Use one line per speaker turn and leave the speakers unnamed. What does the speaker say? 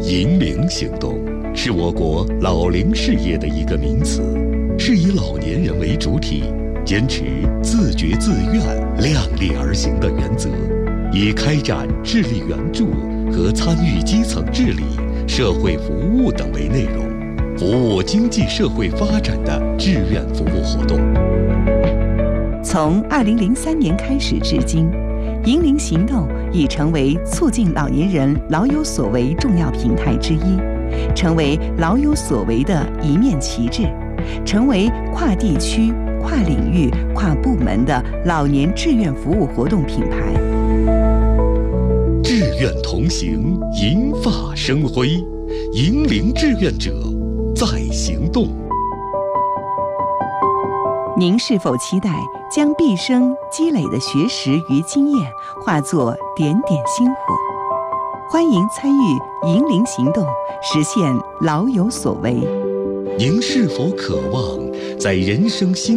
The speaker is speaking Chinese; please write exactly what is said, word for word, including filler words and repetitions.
银龄行动是我国老龄事业的一个名词，是以老年人为主体，坚持自觉自愿、量力而行的原则，以开展智力援助和参与基层治理、社会服务等为内容，服务经济社会发展的志愿服务活动。
从二零零三年开始至今，银龄行动已成为促进老年人老有所为重要平台之一，成为老有所为的一面旗帜，成为跨地区、跨领域、跨部门的老年志愿服务活动品牌。
志愿同行，银发生辉，银龄志愿者在行动。
您是否期待将毕生积累的学识与经验化作点点星火？欢迎参与银龄行动，实现老有所为。
您是否渴望在人生新